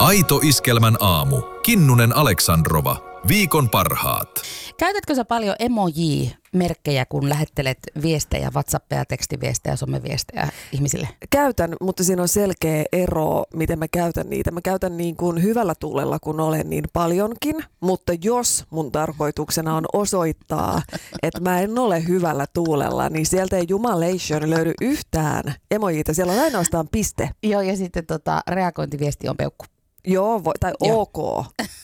Aito Iskelmän aamu. Kinnunen Aleksandrova. Viikon parhaat. Käytätkö sä paljon emoji-merkkejä, kun lähettelet viestejä, WhatsAppia, tekstiviestejä, someviestejä ihmisille? Käytän, mutta siinä on selkeä ero, miten mä käytän niitä. Mä käytän niin kuin hyvällä tuulella, kun olen niin paljonkin, mutta jos mun tarkoituksena on osoittaa, että mä en ole hyvällä tuulella, niin sieltä ei jumalation löydy yhtään emojiita. Siellä on ainoastaan piste. Joo, ja sitten reagointiviesti on peukku. Joo, tai joo. Ok.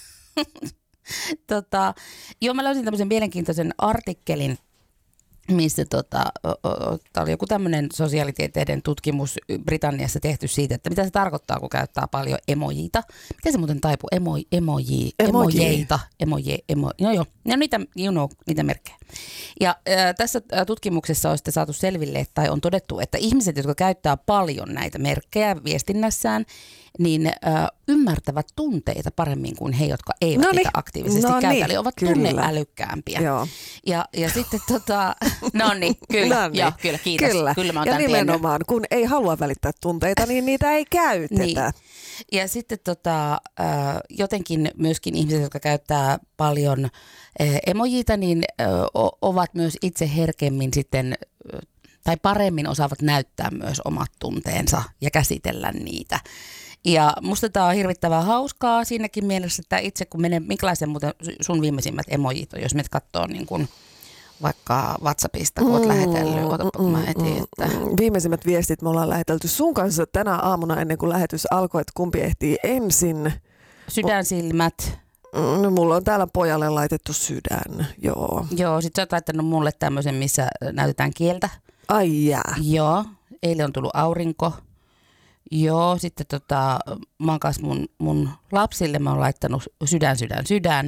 Mä löysin tämmöisen mielenkiintoisen artikkelin, missä oli joku tämmöinen sosiaalitieteiden tutkimus Britanniassa tehty siitä, että mitä se tarkoittaa, kun käyttää paljon emojiita. Miten se muuten taipuu? Emojeita. No joo, niitä merkkejä. Ja tässä tutkimuksessa on sitten saatu selville, tai on todettu, että ihmiset, jotka käyttää paljon näitä merkkejä viestinnässään, niin ymmärtävät tunteita paremmin kuin he, jotka eivät niitä aktiivisesti käytä. Eli ovat tunneälykkäämpiä. Joo. Ja sitten kyllä, joo, kyllä, kiitos. Kyllä mä oon ja nimenomaan, kun ei halua välittää tunteita, niin niitä ei käytetä. Niin. Ja sitten jotenkin myöskin ihmiset, jotka käyttää paljon emojiita, niin ovat myös itse herkemmin sitten tai paremmin osaavat näyttää myös omat tunteensa ja käsitellä niitä. Ja musta tää on hirvittävän hauskaa siinäkin mielessä, että itse kun menee, minkälaisen muuten sun viimeisimmät emojit on, jos menet katsoo niin kuin vaikka WhatsAppista, kun oot lähetellyt, mä etin, että viimeisimmät viestit me ollaan lähetelty sun kanssa tänä aamuna ennen kuin lähetys alkoi, että kumpi ehtii ensin. Sydänsilmät. No mulla on täällä pojalle laitettu sydän, joo. Joo, sit sä oot laittanut mulle tämmöisen, missä näytetään kieltä. Ai jää. Joo, eilen on tullut aurinko. Joo, sitten mä oon kanssa mun lapsille, mä oon laittanut sydän.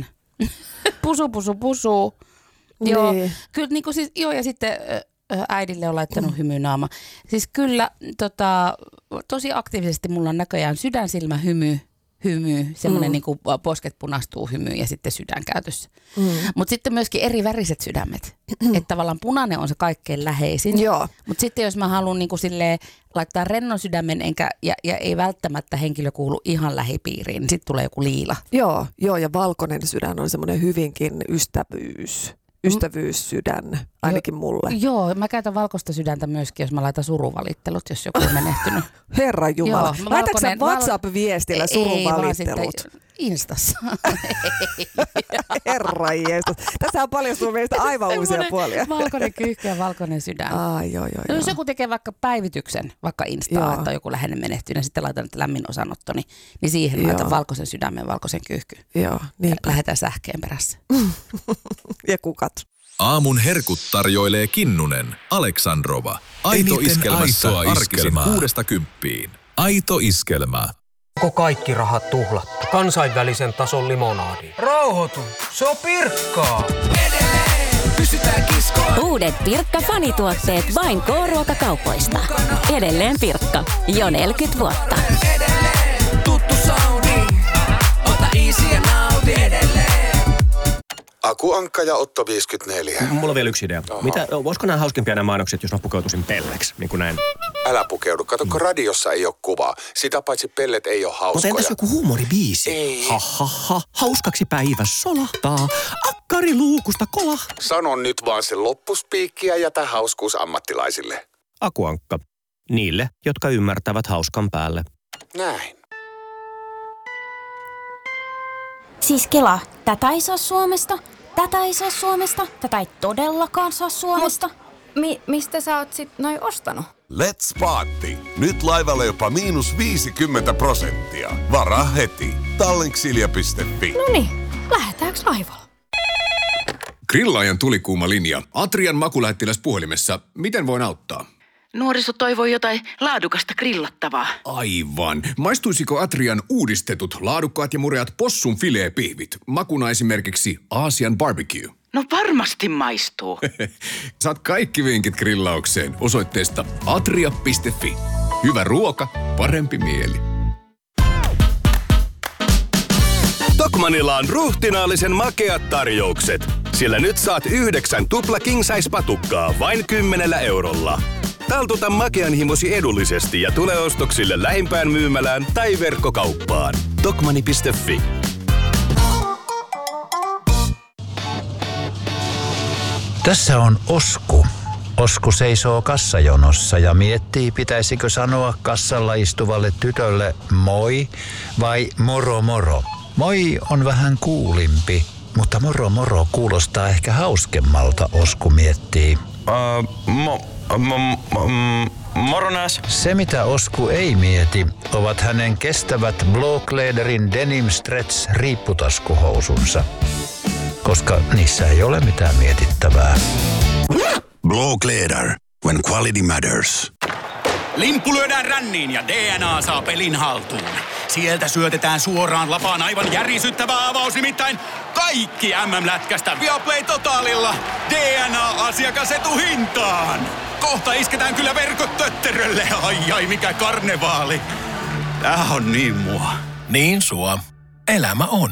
pusu. Joo, niin. Kyllä niin kuin siis, joo, ja sitten äidille on laittanut hymynaama. Siis kyllä tosi aktiivisesti mulla on näköjään sydänsilmä hymy, semmoinen niin kuin posket punastuu hymy ja sitten sydän käytössä. Mutta sitten myöskin eri väriset sydämet. Että tavallaan punainen on se kaikkein läheisin. Mutta sitten jos mä haluan niin kuin silleen laittaa rennon sydämen ja ei välttämättä henkilö kuulu ihan lähipiiriin, niin sitten tulee joku liila. Joo, ja valkoinen sydän on semmoinen hyvinkin ystävyyssydän, ainakin mulle. Joo, mä käytän valkoista sydäntä myöskin, jos mä laitan suruvalittelut, jos joku on menehtynyt. Herra Jumala. Laitatko sä WhatsApp-viestillä suruvalittelut? Instassa. Herra Jeesus. Tässä on paljon sun mielestä aivan uusia puolia. Valkoinen kyyhky ja valkoinen sydän. Joo. Jos joku tekee vaikka päivityksen, vaikka Instaa, että on joku läheinen menehtynyt, sitten laitan että lämmin osanotto, niin siihen laitan valkoisen sydämen, valkoisen kyyhkyn. Joo. Niin. Lähetään sähkeen perässä. Ja kukat. Aamun herkut tarjoilee Kinnunen, Aleksandrova. Aito Iskelmässä arkisin 6–10. Aito Iskelmä. Onko kaikki rahat tuhlattu? Kansainvälisen tason limonadi. Rauhoitu, se on Pirkkaa. Edelleen pysytään kiskoon. Uudet Pirkka-fanituotteet vain K-ruokakaupoista. Edelleen Pirkka. Jo 40 vuotta. Edelleen tuttu soundi. Ota easy ja nauti edelleen. Aku Ankka ja Otto 54. Mulla on vielä yksi idea. Voisiko nämä hauskimpia nämä mainokset, jos mä pukeutuisin pelleksi, niin kuin näin? Älä pukeudu. Kato, kun radiossa ei ole kuvaa. Sitä paitsi pellet ei ole hauskoja. Mutta entäs joku huumoribiisi? Ei. Hauskaksi päivä solahtaa. Akkari luukusta kolahtaa. Sano nyt vaan sen loppuspiikki ja jätä hauskuus ammattilaisille. Aku Ankka. Niille, jotka ymmärtävät hauskan päälle. Näin. Siis Kela, tätä ei saa Suomesta, tätä ei saa Suomesta, tätä ei todellakaan saa Suomesta. Mistä sä oot sit noin ostanut? Let's Party. Nyt laivalla jopa -50%. Varaa heti. Tallinksilja.fi. Noniin, lähdetäänkö laivalla? Grillaajan tulikuuma linja. Atrian makulähettiläs puhelimessa. Miten voin auttaa? Nuoriso toivoi jotain laadukasta grillattavaa. Aivan. Maistuisiko Atrian uudistetut laadukkaat ja mureat possun fileepihvit? Makuna esimerkiksi Aasian barbecue. No varmasti maistuu. Saat kaikki vinkit grillaukseen osoitteesta atria.fi. Hyvä ruoka, parempi mieli. Tokmanilla on ruhtinaallisen makeat tarjoukset. Sillä nyt saat 9 tupla king size patukkaa vain 10 eurolla. Taltuta makean himosi edullisesti ja tule ostoksille lähimpään myymälään tai verkkokauppaan. Tokmanni.fi. Tässä on Osku. Osku seisoo kassajonossa ja miettii, pitäisikö sanoa kassalla istuvalle tytölle moi vai moro moro. Moi on vähän kuulimpi, mutta moro moro kuulostaa ehkä hauskemmalta, Osku miettii. Moronas. Se mitä Osku ei mieti, ovat hänen kestävät Blåkläderin Denim Stretch riipputaskuhousunsa, koska niissä ei ole mitään mietittävää. Blåkläder, when quality matters. Limppu lyödään ränniin ja DNA saa pelin haltuun. Sieltä syötetään suoraan lapaan aivan järisyttävä avaus, nimittäin kaikki MM-lätkästä Viaplay Totalilla DNA-asiakasetuhintaan. Kohta isketään kyllä verkot tötterölle. Ai mikä karnevaali. Tää on niin mua. Niin sua. Elämä on.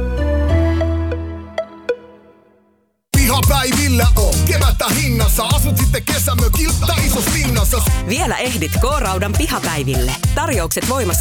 Pihapäivillä on kevättä hinnassa. Asut sitten kesämökillä tai isossa linnassa. Vielä ehdit K-Raudan pihapäiville. Tarjoukset voimassa